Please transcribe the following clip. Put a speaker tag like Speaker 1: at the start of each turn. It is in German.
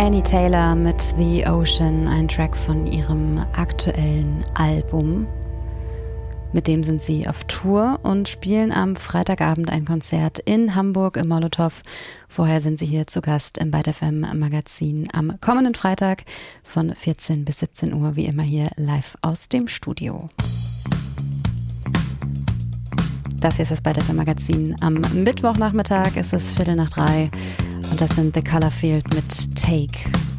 Speaker 1: Annie Taylor mit The Ocean, ein Track von ihrem aktuellen Album. Mit dem sind sie auf Tour und spielen am Freitagabend ein Konzert in Hamburg im Molotow. Vorher sind sie hier zu Gast im Byte FM Magazin am kommenden Freitag von 14 bis 17 Uhr, wie immer hier live aus dem Studio. Das hier ist das Byte FM Magazin. Am Mittwochnachmittag ist es 2:45 und das sind The Color Field mit Take.